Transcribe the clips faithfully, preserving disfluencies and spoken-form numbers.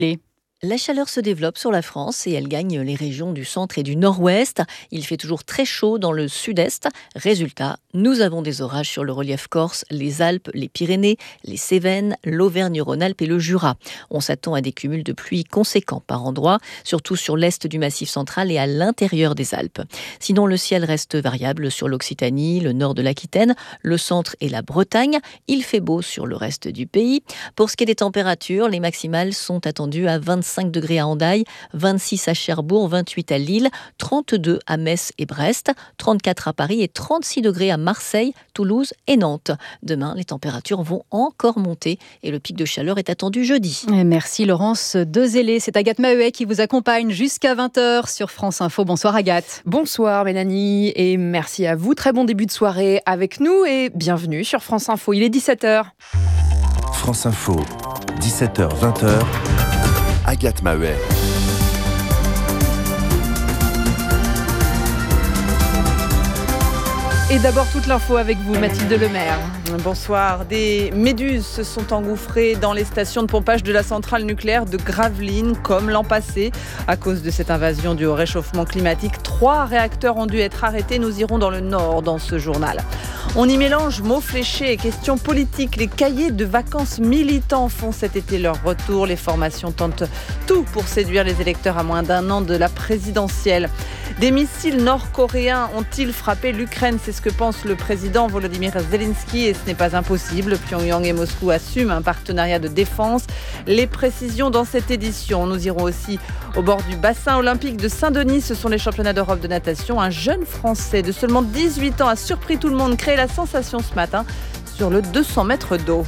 La chaleur se développe sur la France et elle gagne les régions du centre et du nord-ouest. Il fait toujours très chaud dans le sud-est. Résultat, nous avons des orages sur le relief corse, les Alpes, les Pyrénées, les Cévennes, l'Auvergne-Rhône-Alpes et le Jura. On s'attend à des cumuls de pluie conséquents par endroits, surtout sur l'est du Massif central et à l'intérieur des Alpes. Sinon, le ciel reste variable sur l'Occitanie, le nord de l'Aquitaine, le centre et la Bretagne. Il fait beau sur le reste du pays. Pour ce qui est des températures, les maximales sont attendues à vingt-cinq degrés à Hendaye, vingt-six à Cherbourg, vingt-huit à Lille, trente-deux à Metz et Brest, trente-quatre à Paris et trente-six degrés à Marseille, Toulouse et Nantes. Demain, les températures vont encore monter et le pic de chaleur est attendu jeudi. Merci Laurence Dezélé. C'est Agathe Maheuet qui vous accompagne jusqu'à vingt heures sur France Info. Bonsoir Agathe. Bonsoir Mélanie et merci à vous. Très bon début de soirée avec nous et bienvenue sur France Info. Il est dix-sept heures. France Info, dix-sept heures vingt. Agathe Maheuet. Et d'abord toute l'info avec vous, Mathilde Lemaire. Bonsoir. Des méduses se sont engouffrées dans les stations de pompage de la centrale nucléaire de Gravelines, comme l'an passé. À cause de cette invasion due au réchauffement climatique, trois réacteurs ont dû être arrêtés. Nous irons dans le Nord dans ce journal. On y mélange mots fléchés et questions politiques. Les cahiers de vacances militants font cet été leur retour. Les formations tentent tout pour séduire les électeurs à moins d'un an de la présidentielle. Des missiles nord-coréens ont-ils frappé l'Ukraine ? C'est ce que pense le président Volodymyr Zelensky et ce n'est pas impossible. Pyongyang et Moscou assument un partenariat de défense. Les précisions dans cette édition. Nous irons aussi au bord du bassin olympique de Saint-Denis. Ce sont les championnats d'Europe de natation. Un jeune Français de seulement dix-huit ans a surpris tout le monde, créé la sensation ce matin sur le deux cents mètres d'eau.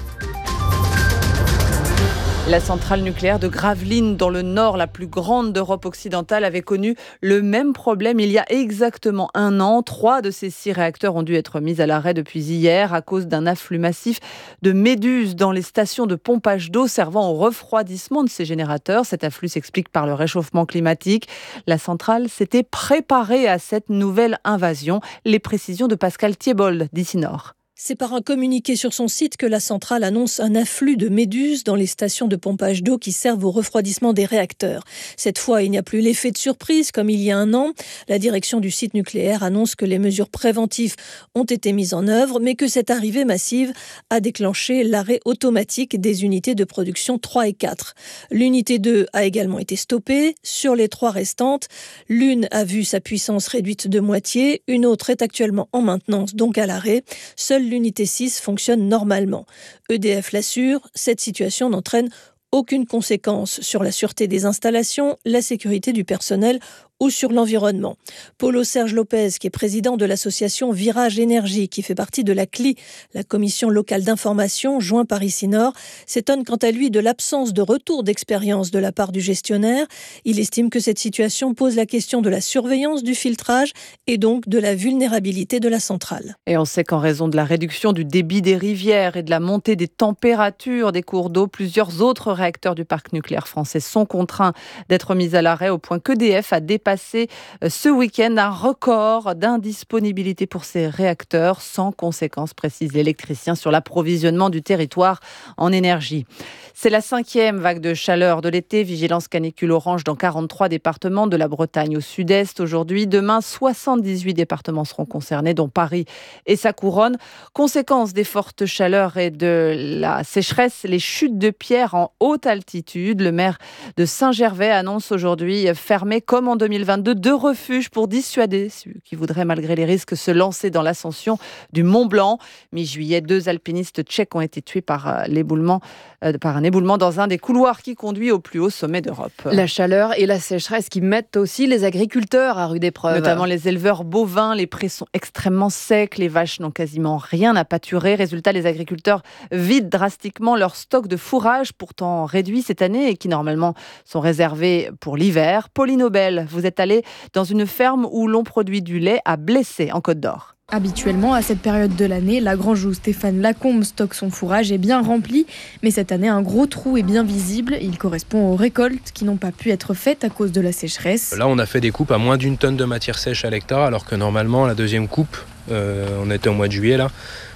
La centrale nucléaire de Gravelines, dans le nord, la plus grande d'Europe occidentale, avait connu le même problème il y a exactement un an. Trois de ces six réacteurs ont dû être mis à l'arrêt depuis hier à cause d'un afflux massif de méduses dans les stations de pompage d'eau servant au refroidissement de ces générateurs. Cet afflux s'explique par le réchauffement climatique. La centrale s'était préparée à cette nouvelle invasion. Les précisions de Pascal Thiébold d'Ici Nord. C'est par un communiqué sur son site que la centrale annonce un afflux de méduses dans les stations de pompage d'eau qui servent au refroidissement des réacteurs. Cette fois, il n'y a plus l'effet de surprise comme il y a un an. La direction du site nucléaire annonce que les mesures préventives ont été mises en œuvre, mais que cette arrivée massive a déclenché l'arrêt automatique des unités de production trois et quatre. L'unité deux a également été stoppée. Sur les trois restantes, l'une a vu sa puissance réduite de moitié, une autre est actuellement en maintenance, donc à l'arrêt. Seule l'unité six fonctionne normalement. E D F l'assure, cette situation n'entraîne aucune conséquence sur la sûreté des installations, la sécurité du personnel ou sur l'environnement. Paulo Serge Lopez, qui est président de l'association Virage Énergie, qui fait partie de la C L I, la commission locale d'information, joint par Ici Nord, s'étonne quant à lui de l'absence de retour d'expérience de la part du gestionnaire. Il estime que cette situation pose la question de la surveillance du filtrage et donc de la vulnérabilité de la centrale. Et on sait qu'en raison de la réduction du débit des rivières et de la montée des températures des cours d'eau, plusieurs autres réacteurs du parc nucléaire français sont contraints d'être mis à l'arrêt au point qu'E D F a dépassé ce week-end un record d'indisponibilité pour ces réacteurs, sans conséquence, précise l'électricien, sur l'approvisionnement du territoire en énergie. C'est la cinquième vague de chaleur de l'été. Vigilance canicule orange dans quarante-trois départements, de la Bretagne au sud-est aujourd'hui. Demain, soixante-dix-huit départements seront concernés, dont Paris et sa couronne. Conséquence des fortes chaleurs et de la sécheresse, les chutes de pierres en haute altitude. Le maire de Saint-Gervais annonce aujourd'hui fermer, comme en deux mille vingt-deux, deux refuges pour dissuader ceux qui voudraient, malgré les risques, se lancer dans l'ascension du Mont Blanc. Mi-juillet, deux alpinistes tchèques ont été tués par l'éboulement, euh, par un éboulement dans un des couloirs qui conduit au plus haut sommet d'Europe. La chaleur et la sécheresse qui mettent aussi les agriculteurs à rude épreuve. Notamment les éleveurs bovins. Les prés sont extrêmement secs. Les vaches n'ont quasiment rien à pâturer. Résultat, les agriculteurs vident drastiquement leur stock de fourrage, pourtant réduit cette année et qui normalement sont réservés pour l'hiver. Pauline Aubel, vous êtes allée dans une ferme où l'on produit du lait à Blessé, en Côte d'Or. Habituellement, à cette période de l'année, la grange où Stéphane Lacombe stocke son fourrage est bien remplie. Mais cette année, un gros trou est bien visible. Il correspond aux récoltes qui n'ont pas pu être faites à cause de la sécheresse. Là, on a fait des coupes à moins d'une tonne de matière sèche à l'hectare, alors que normalement, la deuxième coupe, euh, on était au mois de juillet, là,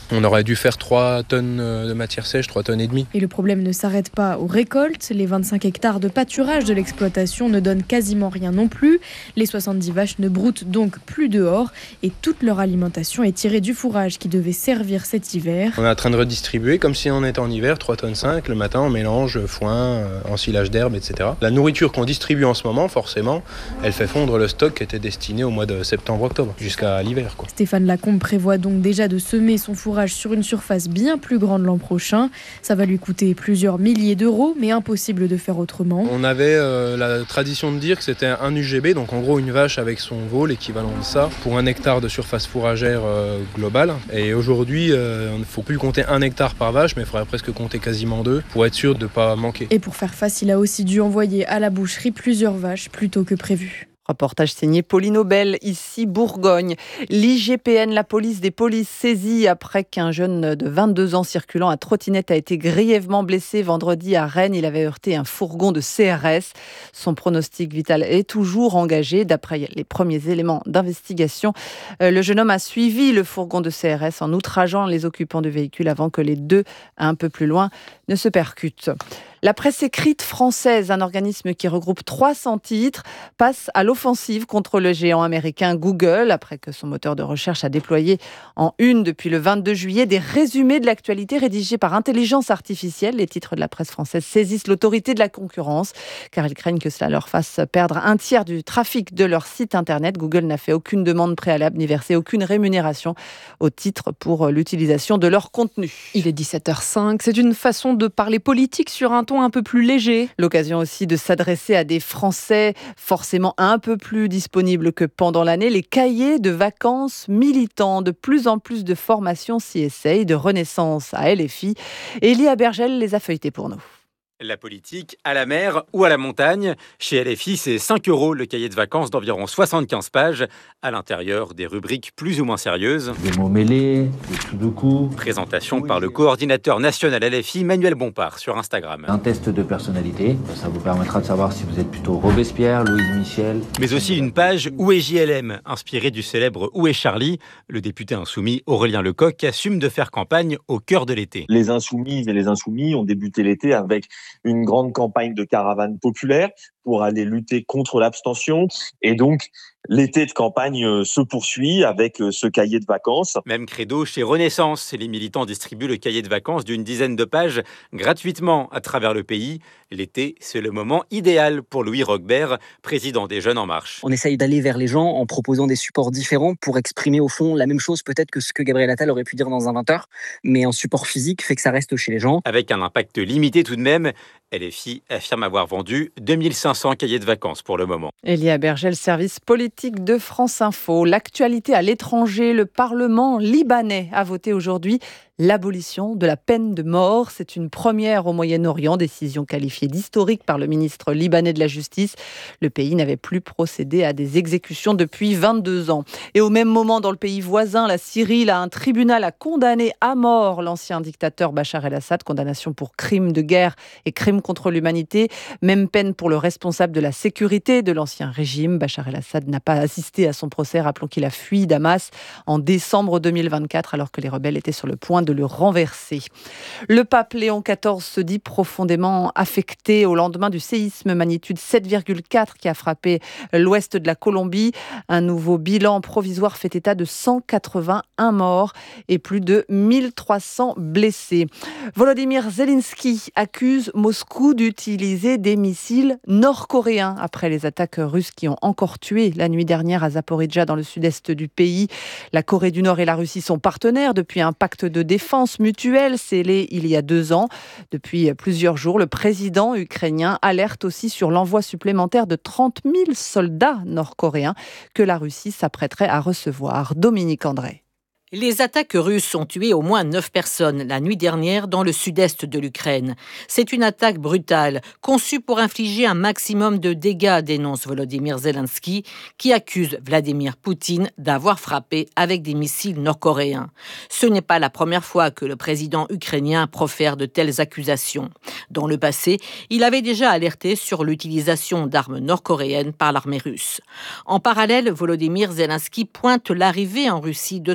On aurait dû faire trois tonnes de matière sèche, trois tonnes et demie. Et le problème ne s'arrête pas aux récoltes. Les vingt-cinq hectares de pâturage de l'exploitation ne donnent quasiment rien non plus. Les soixante-dix vaches ne broutent donc plus dehors et toute leur alimentation est tirée du fourrage qui devait servir cet hiver. On est en train de redistribuer comme si on était en hiver, trois tonnes cinq. Le matin, on mélange foin, ensilage d'herbe, et cetera. La nourriture qu'on distribue en ce moment, forcément, elle fait fondre le stock qui était destiné au mois de septembre-octobre, jusqu'à l'hiver, quoi. Stéphane Lacombe prévoit donc déjà de semer son fourrage sur une surface bien plus grande l'an prochain. Ça va lui coûter plusieurs milliers d'euros, mais impossible de faire autrement. On avait euh, la tradition de dire que c'était un U G B, donc en gros une vache avec son veau, l'équivalent de ça, pour un hectare de surface fourragère euh, globale. Et aujourd'hui, euh, il ne faut plus compter un hectare par vache, mais il faudrait presque compter quasiment deux pour être sûr de ne pas manquer. Et pour faire face, il a aussi dû envoyer à la boucherie plusieurs vaches plus tôt que prévu. Reportage signé Pauline Aubel, ici Bourgogne. L'I G P N, la police des polices, saisie après qu'un jeune de vingt-deux ans circulant à trottinette a été grièvement blessé vendredi à Rennes. Il avait heurté un fourgon de C R S. Son pronostic vital est toujours engagé. D'après les premiers éléments d'investigation, le jeune homme a suivi le fourgon de C R S en outrageant les occupants du véhicule avant que les deux, un peu plus loin, ne se percutent. La presse écrite française, un organisme qui regroupe trois cents titres, passe à l'offensive contre le géant américain Google, après que son moteur de recherche a déployé en une depuis le vingt-deux juillet des résumés de l'actualité rédigés par intelligence artificielle. Les titres de la presse française saisissent l'autorité de la concurrence, car ils craignent que cela leur fasse perdre un tiers du trafic de leur site internet. Google n'a fait aucune demande préalable ni versé aucune rémunération au titre pour l'utilisation de leur contenu. Il est dix-sept heures cinq, c'est une façon de parler politique sur un ton un peu plus léger. L'occasion aussi de s'adresser à des Français forcément un peu plus disponibles que pendant l'année. Les cahiers de vacances militants, de plus en plus de formations s'y essayent, de Renaissance à L F I. Élie Abergel les a feuilletés pour nous. La politique, à la mer ou à la montagne. Chez L F I, c'est cinq euros le cahier de vacances d'environ soixante-quinze pages. À l'intérieur, des rubriques plus ou moins sérieuses. Des mots mêlés, des sudoku. Présentation par le coordinateur national L F I, Manuel Bompard, sur Instagram. Un test de personnalité. Ça vous permettra de savoir si vous êtes plutôt Robespierre, Louise Michel. Mais aussi une page Où est J L M, inspirée du célèbre Où est Charlie. Le député insoumis Aurélien Lecoq assume de faire campagne au cœur de l'été. Les insoumises et les insoumis ont débuté l'été avec une grande campagne de caravane populaire pour aller lutter contre l'abstention. Et donc, l'été de campagne se poursuit avec ce cahier de vacances. Même credo chez Renaissance. Les militants distribuent le cahier de vacances d'une dizaine de pages gratuitement à travers le pays. L'été, c'est le moment idéal pour Louis Roquebert, président des Jeunes en Marche. On essaye d'aller vers les gens en proposant des supports différents pour exprimer au fond la même chose peut-être que ce que Gabriel Attal aurait pu dire dans un vingt heures, mais en support physique fait que ça reste chez les gens. Avec un impact limité tout de même, L F I affirme avoir vendu deux mille cinq cents cahiers de vacances pour le moment. Élie Abergel, service politique de France Info. L'actualité à l'étranger, le Parlement libanais a voté aujourd'hui l'abolition de la peine de mort. C'est une première au Moyen-Orient, décision qualifiée d'historique par le ministre libanais de la Justice. Le pays n'avait plus procédé à des exécutions depuis vingt-deux ans. Et au même moment, dans le pays voisin, la Syrie, là, un tribunal a condamné à mort l'ancien dictateur Bachar el-Assad, condamnation pour crimes de guerre et crimes contre l'humanité. Même peine pour le responsable de la sécurité de l'ancien régime. Bachar el-Assad n'a pas assisté à son procès, rappelons qu'il a fui Damas en décembre deux mille vingt-quatre, alors que les rebelles étaient sur le point de le renverser. Le pape Léon quatorze se dit profondément affecté au lendemain du séisme magnitude sept virgule quatre qui a frappé l'ouest de la Colombie. Un nouveau bilan provisoire fait état de cent quatre-vingt-un morts et plus de mille trois cents blessés. Volodymyr Zelensky accuse Moscou d'utiliser des missiles nord-coréens après les attaques russes qui ont encore tué la nuit dernière à Zaporijjia dans le sud-est du pays. La Corée du Nord et la Russie sont partenaires depuis un pacte de défense mutuelle scellé il y a deux ans. Depuis plusieurs jours, le président ukrainien alerte aussi sur l'envoi supplémentaire de trente mille soldats nord-coréens que la Russie s'apprêterait à recevoir. Dominique André. Les attaques russes ont tué au moins neuf personnes la nuit dernière dans le sud-est de l'Ukraine. C'est une attaque brutale, conçue pour infliger un maximum de dégâts, dénonce Volodymyr Zelensky, qui accuse Vladimir Poutine d'avoir frappé avec des missiles nord-coréens. Ce n'est pas la première fois que le président ukrainien profère de telles accusations. Dans le passé, il avait déjà alerté sur l'utilisation d'armes nord-coréennes par l'armée russe. En parallèle, Volodymyr Zelensky pointe l'arrivée en Russie de trente mille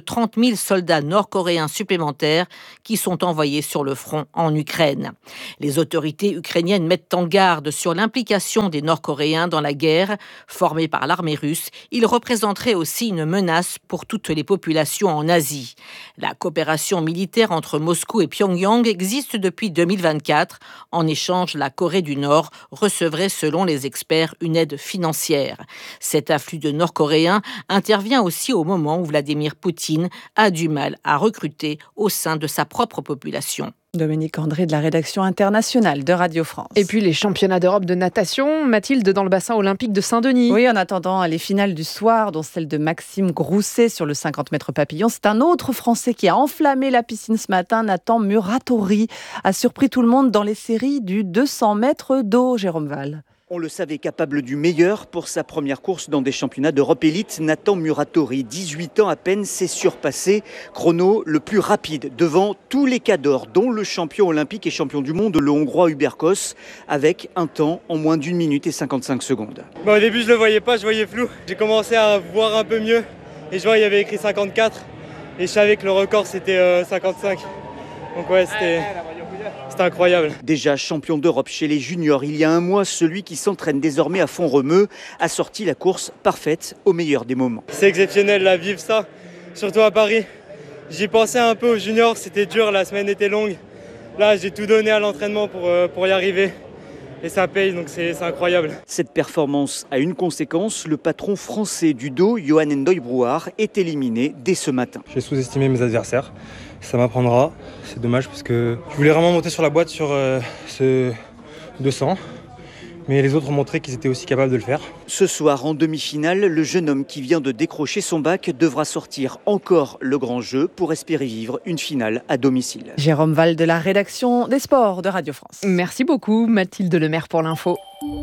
mille soldats nord-coréens supplémentaires qui sont envoyés sur le front en Ukraine. Les autorités ukrainiennes mettent en garde sur l'implication des Nord-Coréens dans la guerre formée par l'armée russe. Ils représenteraient aussi une menace pour toutes les populations en Asie. La coopération militaire entre Moscou et Pyongyang existe depuis deux mille vingt-quatre. En échange, la Corée du Nord recevrait, selon les experts, une aide financière. Cet afflux de Nord-Coréens intervient aussi au moment où Vladimir Poutine a du mal à recruter au sein de sa propre population. Dominique André de la rédaction internationale de Radio France. Et puis les championnats d'Europe de natation, Mathilde, dans le bassin olympique de Saint-Denis. Oui, en attendant les finales du soir, dont celle de Maxime Grousset sur le cinquante mètres papillon, c'est un autre Français qui a enflammé la piscine ce matin. Nathan Muratori a surpris tout le monde dans les séries du deux cents mètres d'eau, Jérôme Val. On le savait capable du meilleur pour sa première course dans des championnats d'Europe élite. Nathan Muratori, dix-huit ans à peine, s'est surpassé. Chrono le plus rapide devant tous les cadors, dont le champion olympique et champion du monde, le Hongrois Hubert Kos, avec un temps en moins d'une minute et cinquante-cinq secondes. Bon, au début, je le voyais pas, je voyais flou. J'ai commencé à voir un peu mieux et je vois il y avait écrit cinquante-quatre et je savais que le record c'était euh, cinquante-cinq. Donc ouais, c'était... C'était incroyable. Déjà champion d'Europe chez les juniors il y a un mois, celui qui s'entraîne désormais à Font-Romeu a sorti la course parfaite au meilleur des moments. C'est exceptionnel là, vivre ça, surtout à Paris. J'y pensais un peu aux juniors, c'était dur, la semaine était longue. Là, j'ai tout donné à l'entraînement pour, euh, pour y arriver. Et ça paye, donc c'est, c'est incroyable. Cette performance a une conséquence. Le patron français du dos, Johan Ndoye-Brouard, est éliminé dès ce matin. J'ai sous-estimé mes adversaires. Ça m'apprendra. C'est dommage parce que je voulais vraiment monter sur la boîte sur euh, ce deux cents. Mais les autres ont montré qu'ils étaient aussi capables de le faire. Ce soir, en demi-finale, le jeune homme qui vient de décrocher son bac devra sortir encore le grand jeu pour espérer vivre une finale à domicile. Jérôme Val de la rédaction des sports de Radio France. Merci beaucoup Mathilde Lemaire pour l'info.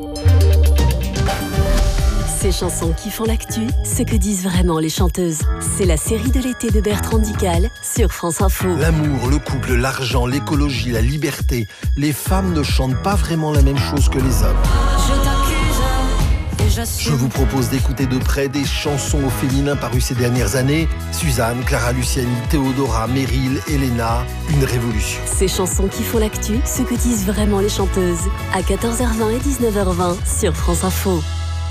Ces chansons qui font l'actu, ce que disent vraiment les chanteuses. C'est la série de l'été de Bertrand Dical sur France Info. L'amour, le couple, l'argent, l'écologie, la liberté. Les femmes ne chantent pas vraiment la même chose que les hommes. Je t'accuse et j'assume. Je vous propose d'écouter de près des chansons au féminin parues ces dernières années. Suzanne, Clara Luciani, Théodora, Meryl, Elena, une révolution. Ces chansons qui font l'actu, ce que disent vraiment les chanteuses. À quatorze heures vingt et dix-neuf heures vingt sur France Info.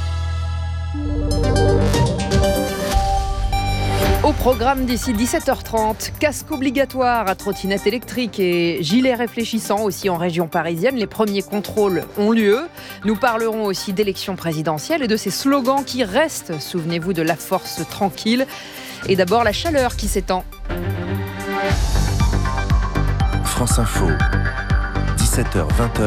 Au programme d'ici dix-sept heures trente, casque obligatoire à trottinette électrique et gilet réfléchissant aussi en région parisienne. Les premiers contrôles ont lieu. Nous parlerons aussi d'élections présidentielles et de ces slogans qui restent. Souvenez-vous de la force tranquille. Et d'abord la chaleur qui s'étend. France Info, dix-sept heures vingt.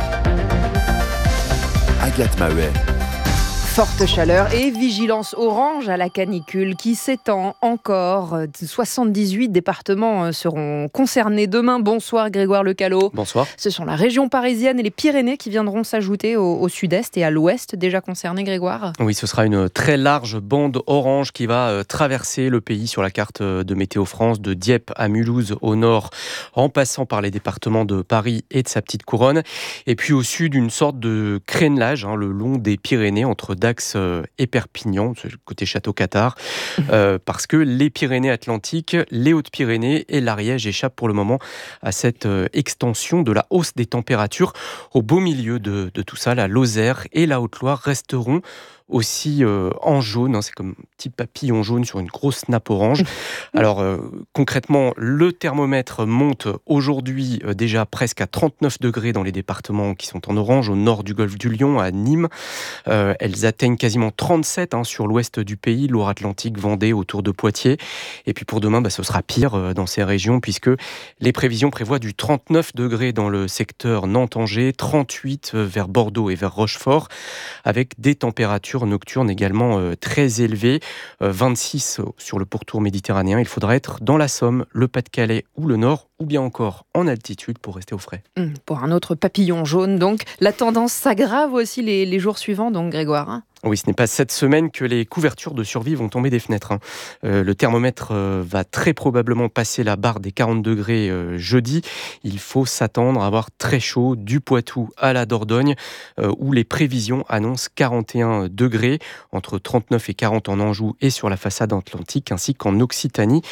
Agathe Mahouet. Forte chaleur et vigilance orange à la canicule qui s'étend encore. soixante-dix-huit départements seront concernés demain. Bonsoir Grégoire Lecalot. Bonsoir. Ce sont la région parisienne et les Pyrénées qui viendront s'ajouter au, au sud-est et à l'ouest déjà concernés, Grégoire. Oui, ce sera une très large bande orange qui va traverser le pays sur la carte de Météo France, de Dieppe à Mulhouse au nord, en passant par les départements de Paris et de sa petite couronne. Et puis au sud, une sorte de crénelage hein, le long des Pyrénées entre Dax et Perpignan, côté Château-Cattard, euh, parce que les Pyrénées-Atlantiques, les Hautes-Pyrénées et l'Ariège échappent pour le moment à cette euh, extension de la hausse des températures. Au beau milieu de, de tout ça, la Lozère et la Haute-Loire resteront aussi euh, en jaune, hein, c'est comme un petit papillon jaune sur une grosse nappe orange. Alors euh, concrètement, le thermomètre monte aujourd'hui euh, déjà presque à trente-neuf degrés dans les départements qui sont en orange, au nord du golfe du Lion, à Nîmes. Euh, elles atteignent quasiment trente-sept hein, sur l'ouest du pays, Loire-Atlantique, Vendée, autour de Poitiers. Et puis pour demain, bah, ce sera pire euh, dans ces régions, puisque les prévisions prévoient du trente-neuf degrés dans le secteur Nantes-Angers, trente-huit euh, vers Bordeaux et vers Rochefort, avec des températures nocturnes également euh, très élevées, euh, vingt-six sur le pourtour méditerranéen. Il faudra être dans la Somme, le Pas-de-Calais ou le Nord, ou bien encore en altitude pour rester au frais. Mmh, pour un autre papillon jaune, donc. La tendance s'aggrave aussi les, les jours suivants, donc Grégoire hein. Oui, ce n'est pas cette semaine que les couvertures de survie vont tomber des fenêtres. Hein. Euh, le thermomètre euh, va très probablement passer la barre des quarante degrés euh, jeudi. Il faut s'attendre à avoir très chaud du Poitou à la Dordogne, euh, où les prévisions annoncent quarante et un degrés, entre trente-neuf et quarante en Anjou et sur la façade atlantique, ainsi qu'en Occitanie.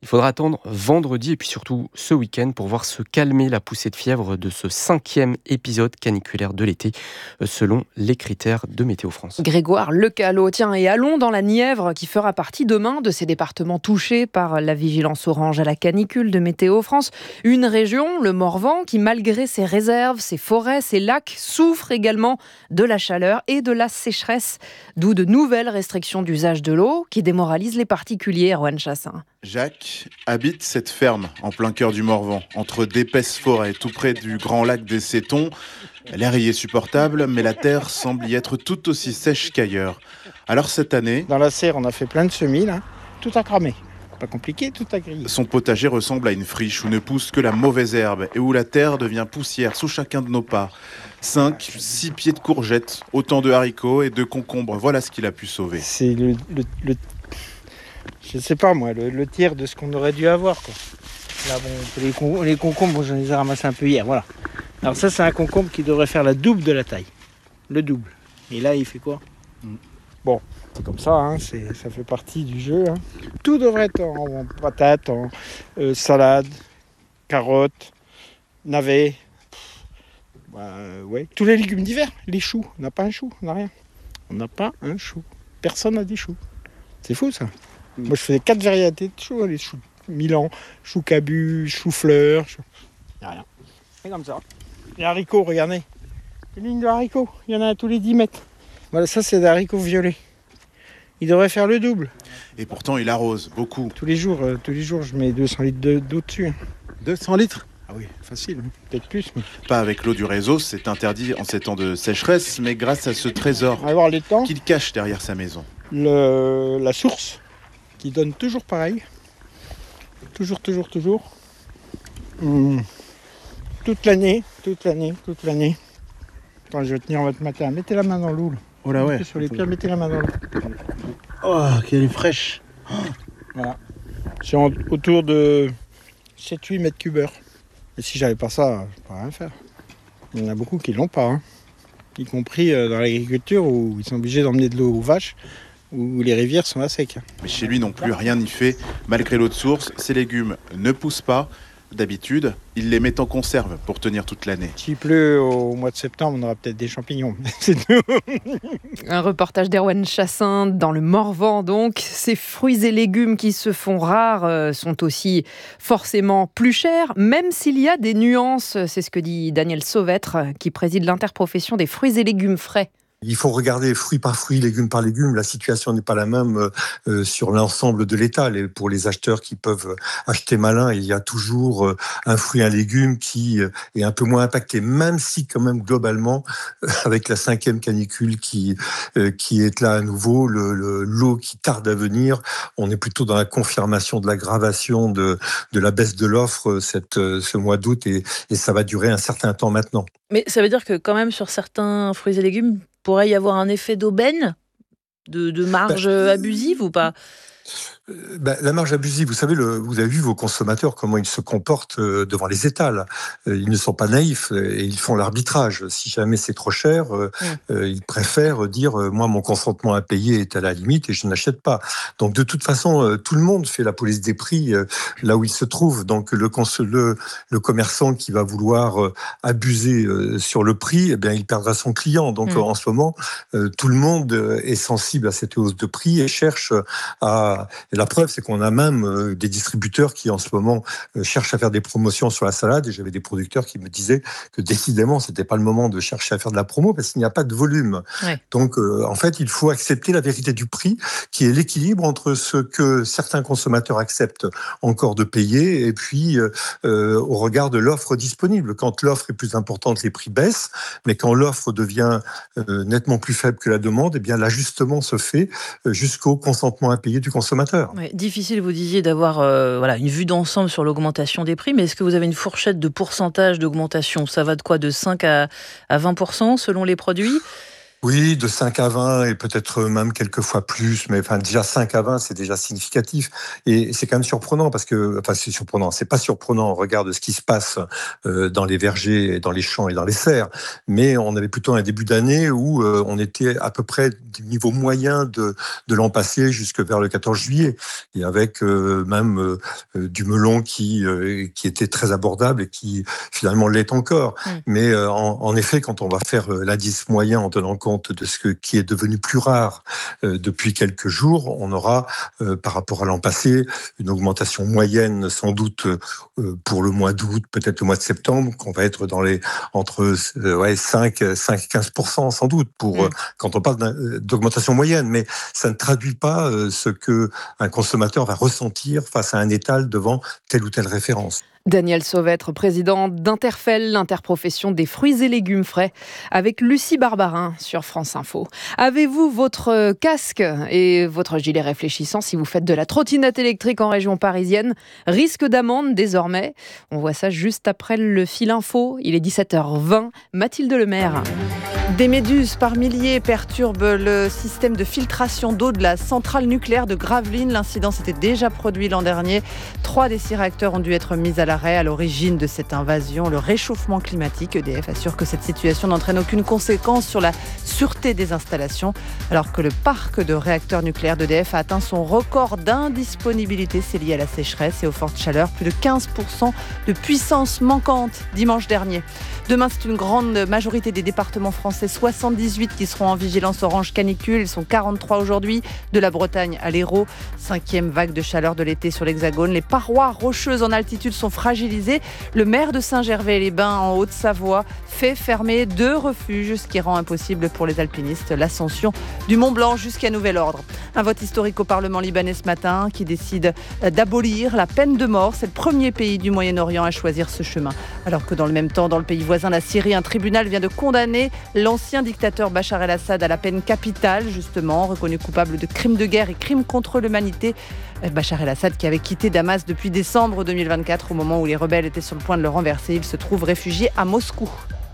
Il faudra attendre vendredi et puis surtout ce week-end pour voir se calmer la poussée de fièvre de ce cinquième épisode caniculaire de l'été, selon les critères de Météo France. Grégoire Lecalot, tiens, et allons dans la Nièvre qui fera partie demain de ces départements touchés par la vigilance orange à la canicule de Météo France. Une région, le Morvan, qui malgré ses réserves, ses forêts, ses lacs, souffre également de la chaleur et de la sécheresse, d'où de nouvelles restrictions d'usage de l'eau qui démoralisent les particuliers. Erwan Chassin. Jacques habite cette ferme en plein cœur du Morvan, entre d'épaisses forêts, tout près du grand lac des Sétons. L'air y est supportable, mais la terre semble y être tout aussi sèche qu'ailleurs. Alors cette année... Dans la serre, on a fait plein de semis, là. Tout a cramé. Pas compliqué, tout a grillé. Son potager ressemble à une friche où ne pousse que la mauvaise herbe et où la terre devient poussière sous chacun de nos pas. Cinq, six pieds de courgettes, autant de haricots et de concombres. Voilà ce qu'il a pu sauver. C'est le... le, le je sais pas moi, le, le tiers de ce qu'on aurait dû avoir, quoi. Là, bon, les, con, les concombres, j'en les ai ramassés un peu hier, voilà. Alors ça, c'est un concombre qui devrait faire la double de la taille. Le double. Et là, il fait quoi ? mm. Bon, c'est comme ça, hein, c'est, ça fait partie du jeu. Hein. Tout devrait être en, en patates, en euh, salade, carottes, navets. Bah, euh, ouais. Tous les légumes d'hiver, les choux. On n'a pas un chou, on n'a rien. On n'a pas un chou. Personne n'a des choux. C'est fou, ça. Mm. Moi, je faisais quatre variétés de choux, les choux Milan, choux cabu, chou-fleur. Chou... Il n'y a rien. C'est comme ça. Les haricots, regardez. Les lignes de haricots, il y en a tous les dix mètres. Voilà, ça, c'est des haricots violets. Il devrait faire le double. Et pourtant, il arrose beaucoup. Tous les jours, euh, tous les jours, je mets deux cents litres de, d'eau dessus. Hein. deux cents litres ? Ah oui, facile, hein. Peut-être plus. Mais... Pas avec l'eau du réseau, c'est interdit en ces temps de sécheresse, mais grâce à ce trésor voir les temps, qu'il cache derrière sa maison. Le, la source, qui donne toujours pareil. Toujours, toujours, toujours. Mmh. Toute l'année, toute l'année, toute l'année. Attends, je vais tenir votre matin. Mettez la main dans l'eau. Là. Oh là ouais. Sur les pieds, mettez la main dans l'eau. Oh, qu'elle est fraîche. Oh. Voilà. C'est en, autour de sept à huit mètres cubes heure. Et si j'avais pas ça, je ne pourrais rien faire. Il y en a beaucoup qui l'ont pas. Hein. Y compris dans l'agriculture où ils sont obligés d'emmener de l'eau aux vaches, où les rivières sont à sec. Mais chez lui non plus, rien n'y fait. Malgré l'eau de source, ses légumes ne poussent pas. D'habitude, il les met en conserve pour tenir toute l'année. S'il pleut au mois de septembre, on aura peut-être des champignons. C'est tout. Un reportage d'Erwan Chassin dans le Morvan, donc. Ces fruits et légumes qui se font rares euh, sont aussi forcément plus chers, même s'il y a des nuances. C'est ce que dit Daniel Sauvêtre, qui préside l'interprofession des fruits et légumes frais. Il faut regarder fruit par fruit, légume par légume. La situation n'est pas la même euh, sur l'ensemble de l'État. Les, pour les acheteurs qui peuvent acheter malin, il y a toujours euh, un fruit, un légume qui euh, est un peu moins impacté, même si quand même globalement, euh, avec la cinquième canicule qui euh, qui est là à nouveau, le, le, l'eau qui tarde à venir, on est plutôt dans la confirmation de l'aggravation de de la baisse de l'offre cette ce mois d'août et, et ça va durer un certain temps maintenant. Mais ça veut dire que quand même sur certains fruits et légumes, pourrait y avoir un effet d'aubaine, de, de marge bah, abusive ou pas ? Ben, la marge abusive, vous savez, le, vous avez vu vos consommateurs, comment ils se comportent devant les étals. Ils ne sont pas naïfs et ils font l'arbitrage. Si jamais c'est trop cher, mmh. euh, ils préfèrent dire « moi, mon consentement à payer est à la limite et je n'achète pas ». Donc, de toute façon, tout le monde fait la police des prix euh, là où il se trouve. Donc, le, le, le commerçant qui va vouloir euh, abuser euh, sur le prix, eh bien, il perdra son client. Donc, mmh. en ce moment, euh, tout le monde est sensible à cette hausse de prix et cherche à... Et la preuve, c'est qu'on a même euh, des distributeurs qui, en ce moment, euh, cherchent à faire des promotions sur la salade. Et j'avais des producteurs qui me disaient que, décidément, c'était pas le moment de chercher à faire de la promo parce qu'il n'y a pas de volume. Ouais. Donc, euh, en fait, il faut accepter la vérité du prix, qui est l'équilibre entre ce que certains consommateurs acceptent encore de payer et puis euh, euh, au regard de l'offre disponible. Quand l'offre est plus importante, les prix baissent. Mais quand l'offre devient euh, nettement plus faible que la demande, eh bien, l'ajustement se fait euh, jusqu'au consentement à payer du consommateur. Ouais, difficile, vous disiez, d'avoir euh, voilà, une vue d'ensemble sur l'augmentation des prix, mais est-ce que vous avez une fourchette de pourcentage d'augmentation ? Ça va de quoi ? De cinq à vingt pour cent selon les produits ? Oui, de cinq à vingt et peut-être même quelques fois plus, mais enfin déjà cinq à vingt, c'est déjà significatif et c'est quand même surprenant parce que, enfin c'est surprenant, c'est pas surprenant au regard de ce qui se passe euh, dans les vergers, dans les champs et dans les serres, mais on avait plutôt un début d'année où euh, on était à peu près du niveau moyen de, de l'an passé jusque vers le quatorze juillet et avec euh, même euh, du melon qui, euh, qui était très abordable et qui finalement l'est encore. Mmh. Mais euh, en, en effet, quand on va faire euh, l'indice moyen en tenant compte de ce qui est devenu plus rare euh, depuis quelques jours, on aura, euh, par rapport à l'an passé, une augmentation moyenne sans doute euh, pour le mois d'août, peut-être le mois de septembre, qu'on va être dans les entre euh, ouais, cinq et quinze pour cent sans doute, pour, mmh. euh, quand on parle d'augmentation moyenne. Mais ça ne traduit pas euh, ce qu'un consommateur va ressentir face à un étal devant telle ou telle référence. Daniel Sauvêtre, président d'Interfel, l'interprofession des fruits et légumes frais, avec Lucie Barbarin sur France Info. Avez-vous votre casque et votre gilet réfléchissant si vous faites de la trottinette électrique en région parisienne? Risque d'amende désormais. On voit ça juste après le fil info. Il est dix-sept heures vingt. Mathilde Lemaire. Des méduses par milliers perturbent le système de filtration d'eau de la centrale nucléaire de Gravelines. L'incident s'était déjà produit l'an dernier. Trois des six réacteurs ont dû être mis à l'arrêt. À l'origine de cette invasion, le réchauffement climatique. E D F assure que cette situation n'entraîne aucune conséquence sur la sûreté des installations, alors que le parc de réacteurs nucléaires d'E D F a atteint son record d'indisponibilité. C'est lié à la sécheresse et aux fortes chaleurs. Plus de quinze pour cent de puissance manquante dimanche dernier. Demain, c'est une grande majorité des départements français, soixante-dix-huit qui seront en vigilance orange canicule. Ils sont quarante-trois aujourd'hui, de la Bretagne à l'Hérault. Cinquième vague de chaleur de l'été sur l'Hexagone. Les parois rocheuses en altitude sont fragilisées. Le maire de Saint-Gervais-les-Bains, en Haute-Savoie, fait fermer deux refuges, ce qui rend impossible pour les alpinistes l'ascension du Mont Blanc jusqu'à nouvel ordre. Un vote historique au Parlement libanais ce matin qui décide d'abolir la peine de mort. C'est le premier pays du Moyen-Orient à choisir ce chemin. Alors que dans le même temps, dans le pays voisin, la Syrie, un tribunal vient de condamner l'ancien dictateur Bachar el-Assad à la peine capitale, justement, reconnu coupable de crimes de guerre et crimes contre l'humanité. Bachar el-Assad, qui avait quitté Damas depuis décembre deux mille vingt-quatre, au moment où les rebelles étaient sur le point de le renverser, il se trouve réfugié à Moscou.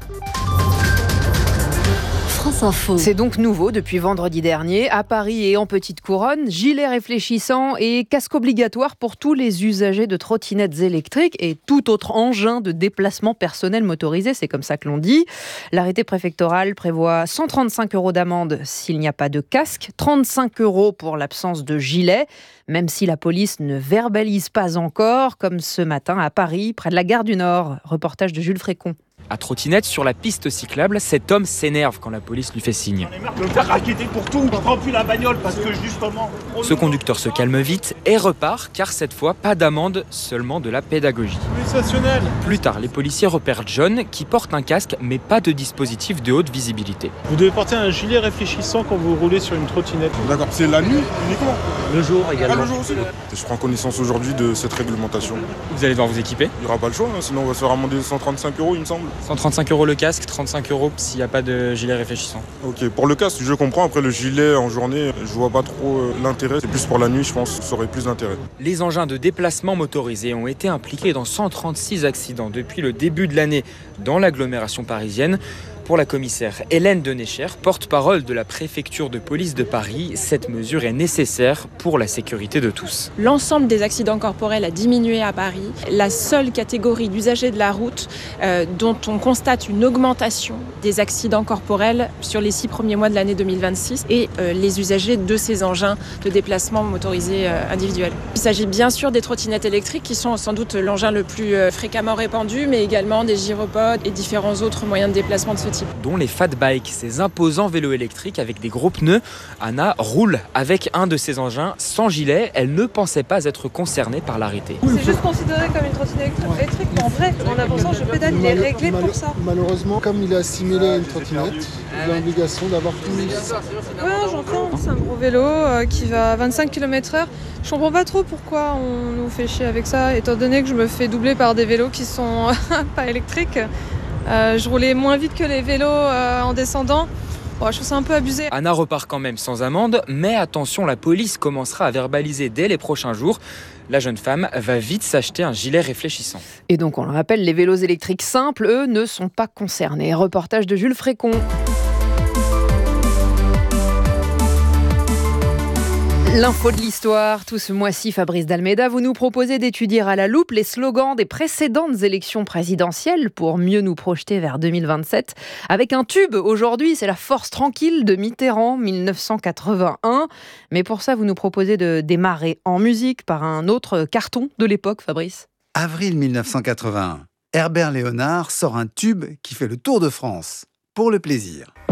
France Info. C'est donc nouveau depuis vendredi dernier. À Paris et en Petite Couronne, gilet réfléchissant et casque obligatoire pour tous les usagers de trottinettes électriques et tout autre engin de déplacement personnel motorisé, c'est comme ça que l'on dit. L'arrêté préfectoral prévoit cent trente-cinq euros d'amende s'il n'y a pas de casque, trente-cinq euros pour l'absence de gilet, même si la police ne verbalise pas encore, comme ce matin à Paris, près de la gare du Nord. Reportage de Jules Frécon. À trottinette sur la piste cyclable, cet homme s'énerve quand la police lui fait signe. J'en ai marre de me faire raqueter pour tout, je prends plus la bagnole parce que justement... Ce conducteur se calme vite et repart, car cette fois, pas d'amende, seulement de la pédagogie. Sensationnel. Plus tard, les policiers repèrent John, qui porte un casque, mais pas de dispositif de haute visibilité. Vous devez porter un gilet réfléchissant quand vous roulez sur une trottinette. D'accord, c'est la nuit uniquement? Le jour également. Ah, le jour aussi. Je prends connaissance aujourd'hui de cette réglementation. Vous allez devoir vous équiper? Il n'y aura pas le choix, hein, sinon on va se faire amender cent trente-cinq euros, il me semble. cent trente-cinq euros le casque, trente-cinq euros s'il n'y a pas de gilet réfléchissant. Ok, pour le casque, je comprends. Après, le gilet en journée, je vois pas trop euh, l'intérêt. C'est plus pour la nuit, je pense, ça aurait plus d'intérêt. Les engins de déplacement motorisés ont été impliqués dans cent trente-six accidents depuis le début de l'année dans l'agglomération parisienne. Pour la commissaire Hélène Denécher, porte-parole de la préfecture de police de Paris, cette mesure est nécessaire pour la sécurité de tous. L'ensemble des accidents corporels a diminué à Paris. La seule catégorie d'usagers de la route euh, dont on constate une augmentation des accidents corporels sur les six premiers mois de l'année deux mille vingt-six et euh, les usagers de ces engins de déplacement motorisés euh, individuels. Il s'agit bien sûr des trottinettes électriques qui sont sans doute l'engin le plus euh, fréquemment répandu, mais également des gyropodes et différents autres moyens de déplacement de ce type. Dont les fat bikes, ces imposants vélos électriques avec des gros pneus. Anna roule avec un de ces engins sans gilet. Elle ne pensait pas être concernée par l'arrêté. C'est juste considéré comme une trottinette électrique, mais en vrai, en avançant, je pédale, il est réglé pour ça. Malheureusement, comme il est assimilé à une trottinette, il a l'obligation d'avoir tout. Ouais, j'entends, c'est un gros vélo euh, qui va à vingt-cinq kilomètres heure. Je comprends pas trop pourquoi on nous fait chier avec ça, étant donné que je me fais doubler par des vélos qui sont pas électriques. Euh, je roulais moins vite que les vélos euh, en descendant. Bon, je trouve ça un peu abusé. Anna repart quand même sans amende, mais attention, la police commencera à verbaliser dès les prochains jours. La jeune femme va vite s'acheter un gilet réfléchissant. Et donc, on le rappelle, les vélos électriques simples, eux, ne sont pas concernés. Reportage de Jules Frécon. L'info de l'histoire, tout ce mois-ci, Fabrice Dalméda, vous nous proposez d'étudier à la loupe les slogans des précédentes élections présidentielles pour mieux nous projeter vers deux mille vingt-sept. Avec un tube aujourd'hui, c'est la force tranquille de Mitterrand, mille neuf cent quatre-vingt-un. Mais pour ça, vous nous proposez de démarrer en musique par un autre carton de l'époque, Fabrice. Avril mille neuf cent quatre-vingt-un. Herbert Léonard sort un tube qui fait le tour de France. Pour le plaisir.